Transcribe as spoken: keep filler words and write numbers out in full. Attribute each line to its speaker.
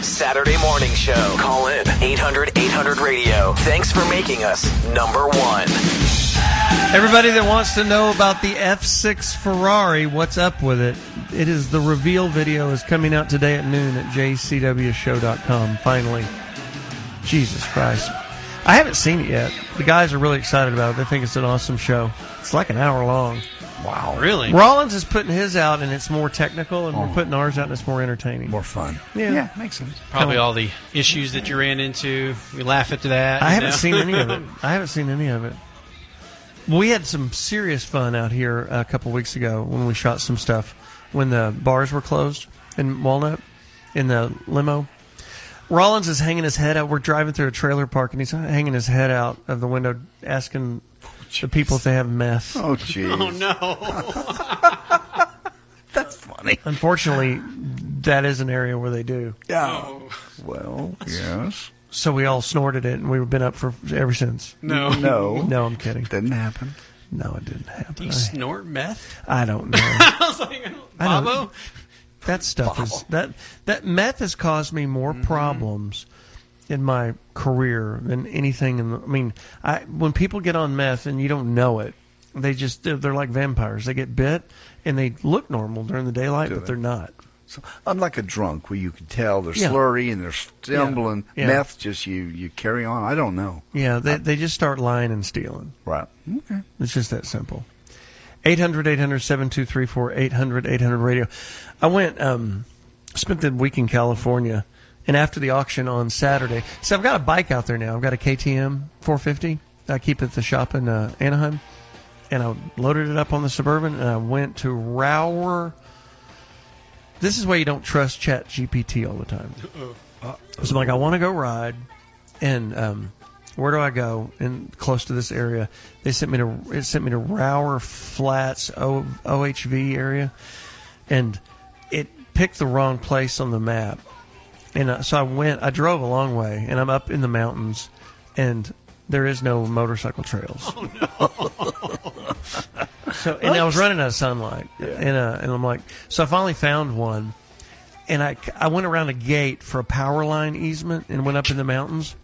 Speaker 1: Saturday morning show. Call in eight hundred eight hundred radio. Thanks for making us number one.
Speaker 2: Everybody that wants to know about the F six Ferrari, what's up with it? It is the reveal video is coming out today at noon at j c w show dot com. Finally. Jesus Christ. I haven't seen it yet. The guys are really excited about it. They think it's an awesome show. It's like an hour long.
Speaker 3: Wow.
Speaker 4: Really?
Speaker 2: Rollins is putting his out, and it's more technical, and
Speaker 3: Oh.
Speaker 2: we're putting ours out, and it's more entertaining.
Speaker 3: More fun.
Speaker 2: Yeah.
Speaker 3: Yeah, makes sense.
Speaker 4: Probably all the issues that you ran into. We laugh at that.
Speaker 2: I
Speaker 4: you
Speaker 2: haven't
Speaker 4: know?
Speaker 2: seen any of it. I haven't seen any of it. We had some serious fun out here a couple weeks ago when we shot some stuff when the bars were closed in Walnut in the limo. Rollins is hanging his head out. We're driving through a trailer park, and he's hanging his head out of the window asking the people if they have meth.
Speaker 3: Oh, jeez.
Speaker 4: Oh, no.
Speaker 3: That's funny.
Speaker 2: Unfortunately, that is an area where they do.
Speaker 3: Yeah. Well, yes.
Speaker 2: So we all snorted it, and we've been up for ever since.
Speaker 4: No.
Speaker 3: No.
Speaker 2: No, I'm kidding.
Speaker 3: Didn't happen.
Speaker 2: No, it didn't happen.
Speaker 4: Do you
Speaker 2: I,
Speaker 4: snort meth?
Speaker 2: I don't know.
Speaker 4: I was like,
Speaker 2: I don't-
Speaker 4: Bobo?
Speaker 2: That stuff is that that meth has caused me more
Speaker 4: Mm-hmm.
Speaker 2: problems in my career than anything. In the, I mean, I when people get on meth and you don't know it, they just they're, they're like vampires. They get bit and they look normal during the daylight,
Speaker 3: Do
Speaker 2: but
Speaker 3: they?
Speaker 2: they're not.
Speaker 3: So, unlike a drunk where you can tell they're
Speaker 2: Yeah.
Speaker 3: slurry and they're stumbling,
Speaker 2: Yeah.
Speaker 3: meth just you, you carry on. I don't know.
Speaker 2: Yeah, they they just start lying and stealing.
Speaker 3: Right. Okay.
Speaker 2: It's just that simple. eight hundred, eight hundred, seven two three four, eight hundred, eight hundred radio. I went, um, spent the week in California, and after the auction on Saturday, so I've got a bike out there now. I've got a K T M four fifty. I keep at the shop in uh, Anaheim, and I loaded it up on the Suburban, and I went to Rower. This is why you don't trust Chat G P T all the time. So I'm like, I want to go ride, and um, where do I go? And close to this area, they sent me to it sent me to Rower Flats o, OHV area, and it picked the wrong place on the map. And uh, so I went, I drove a long way, and I'm up in the mountains, and there is no motorcycle trails.
Speaker 4: Oh, no.
Speaker 2: So, and I was running out of sunlight, and uh, and I'm like, so I finally found one, and I, I went around a gate for a power line easement and went up in the mountains,